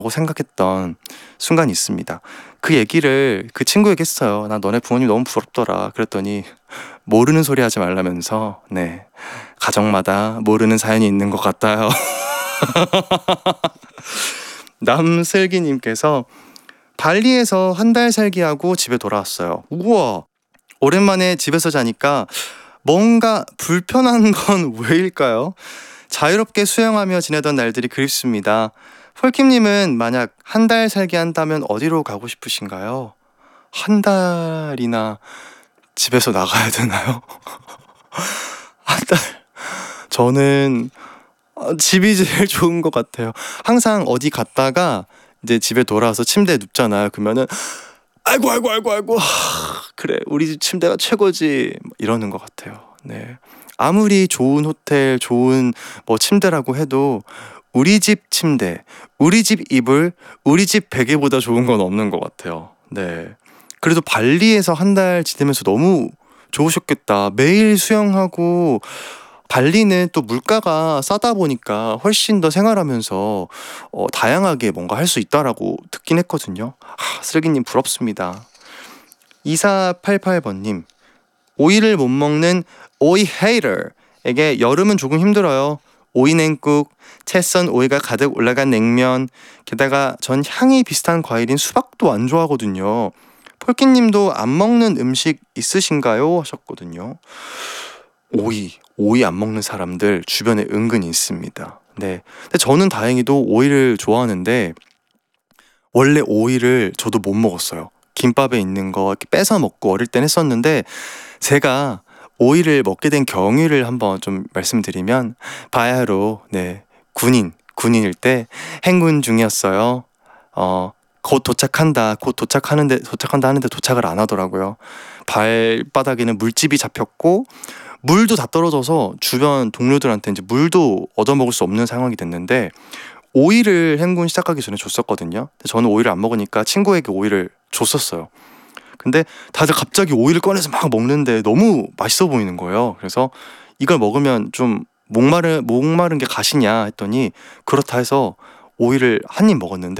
생각했던 순간이 있습니다. 그 얘기를 그 친구에게 했어요. 나 너네 부모님 너무 부럽더라. 그랬더니 모르는 소리 하지 말라면서 네, 가정마다 모르는 사연이 있는 것 같아요. 남슬기님께서 발리에서 한 달 살기하고 집에 돌아왔어요. 우와, 오랜만에 집에서 자니까 뭔가 불편한 건 왜일까요? 자유롭게 수영하며 지내던 날들이 그립습니다. 폴킴님은 만약 한 달 살기 한다면 어디로 가고 싶으신가요? 한 달이나 집에서 나가야 되나요? 한 달. 저는 집이 제일 좋은 것 같아요. 항상 어디 갔다가 이제 집에 돌아와서 침대에 눕잖아요. 그러면은 아이고 그래 우리 집 침대가 최고지 이러는 것 같아요. 네, 아무리 좋은 호텔 좋은 뭐 침대라고 해도 우리 집 침대, 우리 집 이불, 우리 집 베개보다 좋은 건 없는 것 같아요. 네, 그래도 발리에서 한 달 지내면서 너무 좋으셨겠다. 매일 수영하고 발리는 또 물가가 싸다 보니까 훨씬 더 생활하면서 다양하게 뭔가 할 수 있다라고 듣긴 했거든요. 슬기님 부럽습니다. 2488번님, 오이를 못 먹는 오이 헤이터에게 여름은 조금 힘들어요. 오이 냉국, 채 썬 오이가 가득 올라간 냉면, 게다가 전 향이 비슷한 과일인 수박도 안 좋아하거든요. 폴키님도 안 먹는 음식 있으신가요? 하셨거든요. 오이 안 먹는 사람들 주변에 은근히 있습니다. 네, 근데 저는 다행히도 오이를 좋아하는데 원래 오이를 저도 못 먹었어요. 김밥에 있는 거 이렇게 뺏어 먹고 어릴 땐 했었는데, 제가 오이를 먹게 된 경위를 한번 좀 말씀드리면, 바야흐로 네, 군인일 때 행군 중이었어요. 곧 도착한다 하는데 도착을 안 하더라고요. 발바닥에는 물집이 잡혔고 물도 다 떨어져서 주변 동료들한테 이제 물도 얻어먹을 수 없는 상황이 됐는데, 오이를 행군 시작하기 전에 줬었거든요. 근데 저는 오이를 안 먹으니까 친구에게 오이를 줬었어요. 근데 다들 갑자기 오이를 꺼내서 막 먹는데 너무 맛있어 보이는 거예요. 그래서 이걸 먹으면 좀 목마른 게 가시냐 했더니 그렇다 해서 오이를 한 입 먹었는데